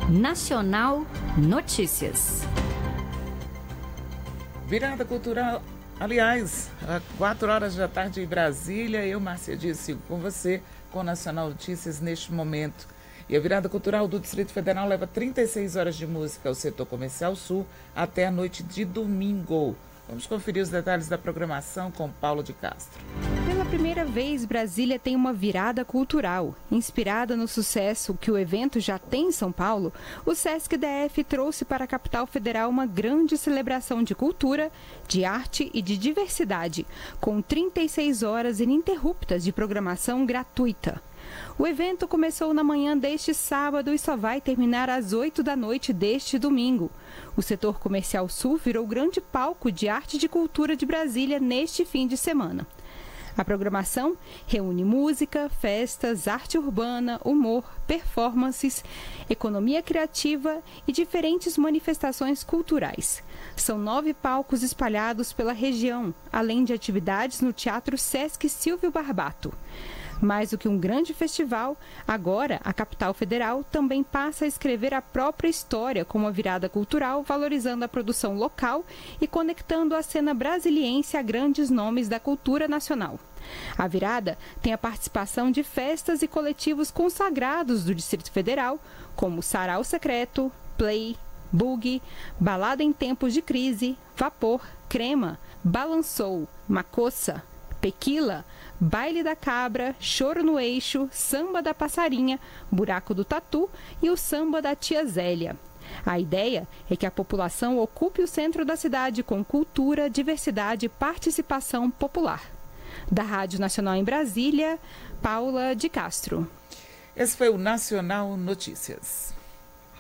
Nacional Notícias. Virada cultural, aliás, às 4 horas da tarde em Brasília, eu, Márcia Dias, sigo com você com Nacional Notícias neste momento. E a virada cultural do Distrito Federal leva 36 horas de música ao setor comercial sul até a noite de domingo. Vamos conferir os detalhes da programação com Paulo de Castro. Pela primeira vez, Brasília tem uma virada cultural. Inspirada no sucesso que o evento já tem em São Paulo, o Sesc-DF trouxe para a capital federal uma grande celebração de cultura, de arte e de diversidade, com 36 horas ininterruptas de programação gratuita. O evento começou na manhã deste sábado e só vai terminar às 8 da noite deste domingo. O setor comercial sul virou o grande palco de arte e de cultura de Brasília neste fim de semana. A programação reúne música, festas, arte urbana, humor, performances, economia criativa e diferentes manifestações culturais. São 9 palcos espalhados pela região, além de atividades no Teatro Sesc Silvio Barbato. Mais do que um grande festival, agora a capital federal também passa a escrever a própria história com uma virada cultural, valorizando a produção local e conectando a cena brasiliense a grandes nomes da cultura nacional. A virada tem a participação de festas e coletivos consagrados do Distrito Federal, como Sarau Secreto, Play, Bug, Balada em Tempos de Crise, Vapor, Crema, Balançou, Macossa, Pequila, Baile da Cabra, Choro no Eixo, Samba da Passarinha, Buraco do Tatu e o Samba da Tia Zélia. A ideia é que a população ocupe o centro da cidade com cultura, diversidade e participação popular. Da Rádio Nacional em Brasília, Paula de Castro. Esse foi o Nacional Notícias.